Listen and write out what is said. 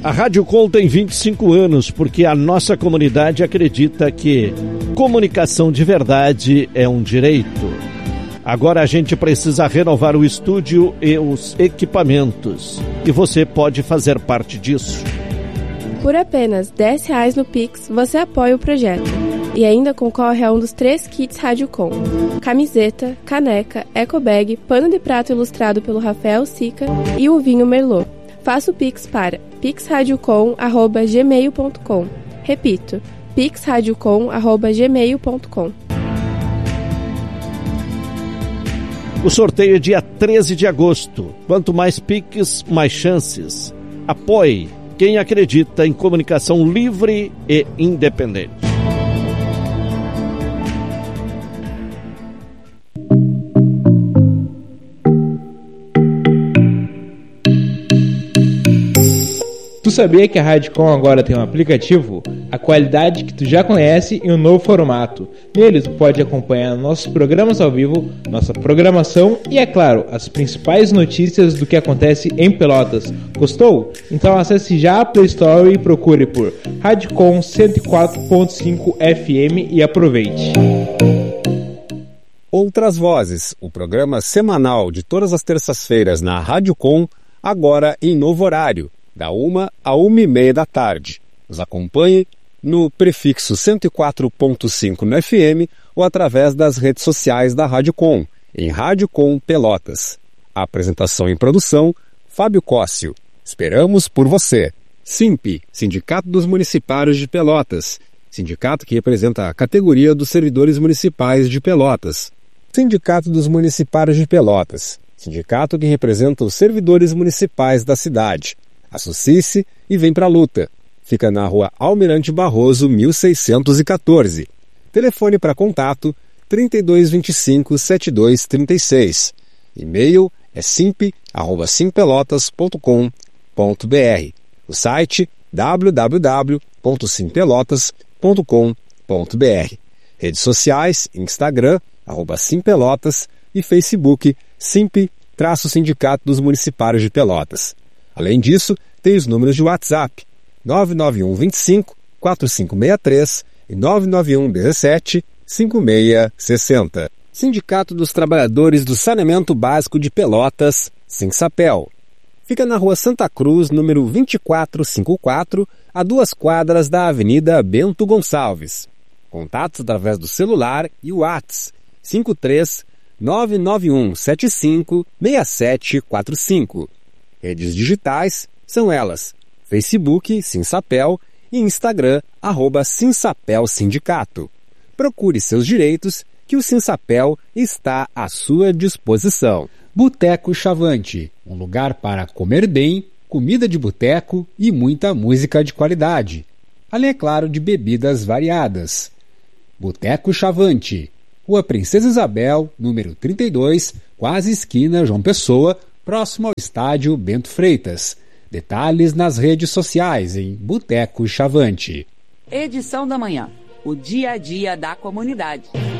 A Rádio Com tem 25 anos porque a nossa comunidade acredita que comunicação de verdade é um direito. Agora a gente precisa renovar o estúdio e os equipamentos. E você pode fazer parte disso. Por apenas R$10 no Pix, você apoia o projeto. E ainda concorre a um dos 3 kits Rádio Com: camiseta, caneca, ecobag, pano de prato ilustrado pelo Rafael Sica e o vinho Merlot. Faça o Pix para pixradiocom@gmail.com. Repito, pixradiocom@gmail.com. O sorteio é dia 13 de agosto. Quanto mais Pix, mais chances. Apoie quem acredita em comunicação livre e independente. Tu sabia que a Rádio Com agora tem um aplicativo? A qualidade que tu já conhece em um novo formato. Nele tu pode acompanhar nossos programas ao vivo, nossa programação e, é claro, as principais notícias do que acontece em Pelotas. Gostou? Então acesse já a Play Store e procure por Rádio Com 104.5 FM e aproveite. Outras Vozes, o programa semanal de todas as terças-feiras na Rádio Com, agora em novo horário, da 1 à 1h30 da tarde. Nos acompanhe no prefixo 104.5 no FM ou através das redes sociais da Rádio Com, em Rádio Com Pelotas. A apresentação e produção, Fábio Cóssio. Esperamos por você. SIMP, Sindicato dos Municipários de Pelotas. Sindicato que representa a categoria dos servidores municipais de Pelotas. Sindicato dos Municipários de Pelotas. Sindicato que representa os servidores municipais da cidade. Associe-se e vem pra luta. Fica na Rua Almirante Barroso, 1614. Telefone para contato 3225-7236. E-mail é simp@simpelotas.com.br. O site www.simpelotas.com.br. Redes sociais, Instagram, @simpelotas e Facebook, Simp-Sindicato dos Municipários de Pelotas. Além disso, tem os números de WhatsApp 991 25 4563 e 991 17 5660. Sindicato dos Trabalhadores do Saneamento Básico de Pelotas, Sinsapel. Fica na Rua Santa Cruz, número 2454, a 2 quadras da Avenida Bento Gonçalves. Contatos através do celular e o WhatsApp 53 991 75 6745. Redes digitais são elas: Facebook, Sinsapel e Instagram, @Sinsapel-Sindicato. Procure seus direitos que o Sinsapel está à sua disposição. Boteco Chavante, um lugar para comer bem, comida de boteco e muita música de qualidade. Além, é claro, de bebidas variadas. Boteco Chavante, Rua Princesa Isabel, número 32, quase esquina João Pessoa, próximo ao estádio Bento Freitas. Detalhes nas redes sociais em Boteco Chavante. Edição da manhã. O dia a dia da comunidade.